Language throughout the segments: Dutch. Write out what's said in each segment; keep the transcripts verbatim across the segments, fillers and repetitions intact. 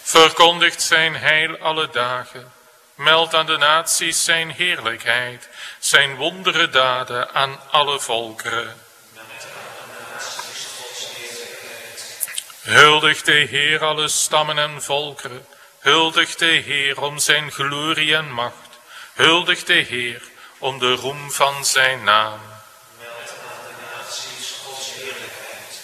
Verkondigt zijn heil alle dagen. Meldt aan de naties zijn heerlijkheid, zijn wondere daden aan alle volkeren. Huldigt de Heer alle stammen en volkeren. Huldigt de Heer om zijn glorie en macht. Huldigt de Heer om de roem van zijn naam. Meld aan de naties Gods heerlijkheid.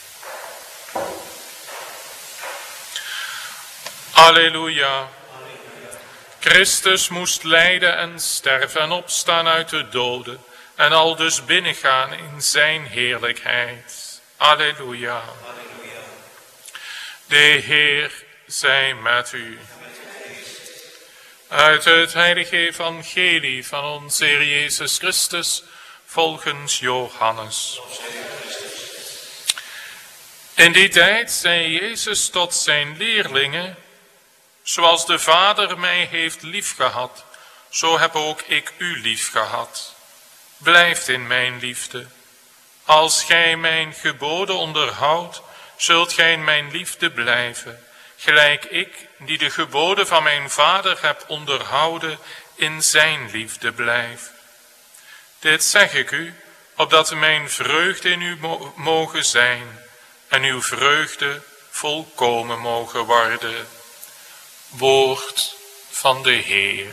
Alleluia. Christus moest lijden en sterven en opstaan uit de doden en aldus binnengaan in zijn heerlijkheid. Alleluia. De Heer zij met u. Uit het heilige evangelie van onze Heer Jezus Christus volgens Johannes. In die tijd zei Jezus tot zijn leerlingen: zoals de Vader mij heeft liefgehad, zo heb ook ik u liefgehad. Blijft in mijn liefde. Als gij mijn geboden onderhoudt, zult gij in mijn liefde blijven, gelijk ik, die de geboden van mijn Vader heb onderhouden, in zijn liefde blijf. Dit zeg ik u, opdat mijn vreugde in u mo- mogen zijn, en uw vreugde volkomen mogen worden. Woord van de Heer.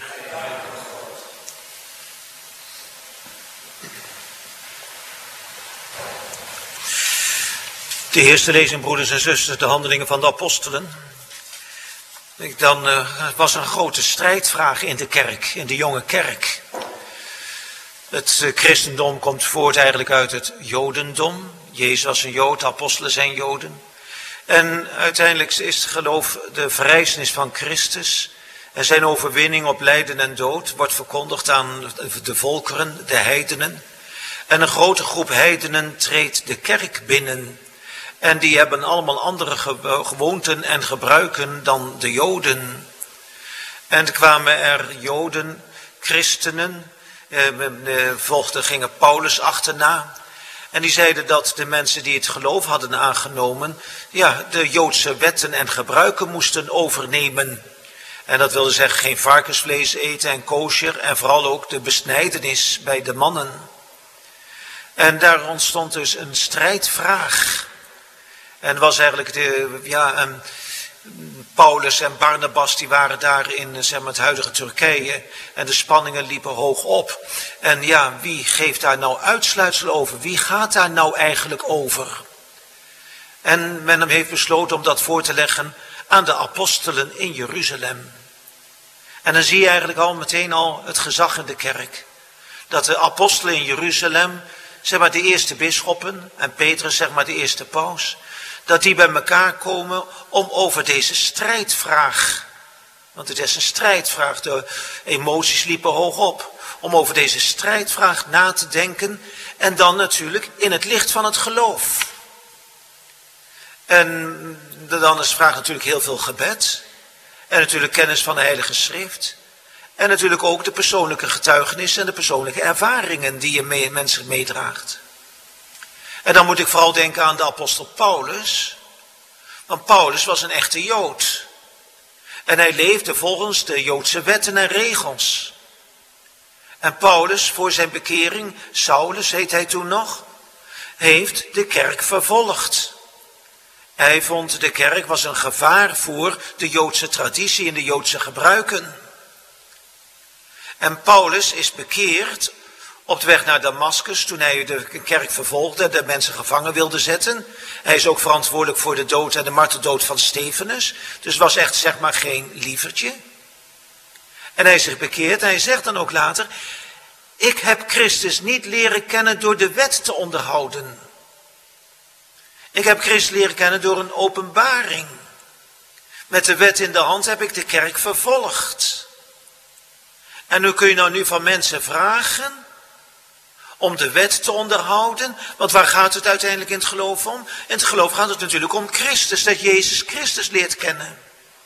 De eerste lezing, broeders en zusters, de handelingen van de apostelen. Dan uh, was er een grote strijdvraag in de kerk, in de jonge kerk. Het uh, christendom komt voort eigenlijk uit het jodendom. Jezus was een jood, de apostelen zijn joden. En uiteindelijk is het geloof de verrijzenis van Christus. En zijn overwinning op lijden en dood wordt verkondigd aan de volkeren, de heidenen. En een grote groep heidenen treedt de kerk binnen. En die hebben allemaal andere gewoonten en gebruiken dan de Joden. En er kwamen er Joden, christenen, eh, volgden, gingen Paulus achterna. En die zeiden dat de mensen die het geloof hadden aangenomen, ja, de Joodse wetten en gebruiken moesten overnemen. En dat wilde zeggen geen varkensvlees eten en kosher en vooral ook de besnijdenis bij de mannen. En daar ontstond dus een strijdvraag. En was eigenlijk de, ja, um, Paulus en Barnabas die waren daar in zeg maar, het huidige Turkije. En de spanningen liepen hoog op. En ja, wie geeft daar nou uitsluitsel over? Wie gaat daar nou eigenlijk over? En men heeft besloten om dat voor te leggen aan de apostelen in Jeruzalem. En dan zie je eigenlijk al meteen al het gezag in de kerk. Dat de apostelen in Jeruzalem, zeg maar de eerste bisschoppen, en Petrus zeg maar de eerste paus, dat die bij elkaar komen om over deze strijdvraag, want het is een strijdvraag, de emoties liepen hoog op, om over deze strijdvraag na te denken en dan natuurlijk in het licht van het geloof. En dan is de vraag natuurlijk heel veel gebed en natuurlijk kennis van de Heilige Schrift en natuurlijk ook de persoonlijke getuigenissen en de persoonlijke ervaringen die je mee, mensen meedraagt. En dan moet ik vooral denken aan de apostel Paulus. Want Paulus was een echte Jood. En hij leefde volgens de Joodse wetten en regels. En Paulus, voor zijn bekering, Saulus heet hij toen nog, heeft de kerk vervolgd. Hij vond de kerk was een gevaar voor de Joodse traditie en de Joodse gebruiken. En Paulus is bekeerd op de weg naar Damascus, toen hij de kerk vervolgde en de mensen gevangen wilde zetten. Hij is ook verantwoordelijk voor de dood en de marteldood van Stefanus. Dus het was echt zeg maar geen lievertje. En hij is zich bekeerd en hij zegt dan ook later: ik heb Christus niet leren kennen door de wet te onderhouden. Ik heb Christus leren kennen door een openbaring. Met de wet in de hand heb ik de kerk vervolgd. En nu kun je nou nu van mensen vragen om de wet te onderhouden. Want waar gaat het uiteindelijk in het geloof om? In het geloof gaat het natuurlijk om Christus, dat Jezus Christus leert kennen.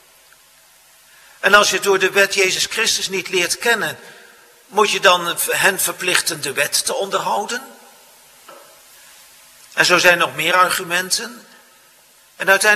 En als je door de wet Jezus Christus niet leert kennen, moet je dan hen verplichten de wet te onderhouden? En zo zijn nog meer argumenten. En uiteindelijk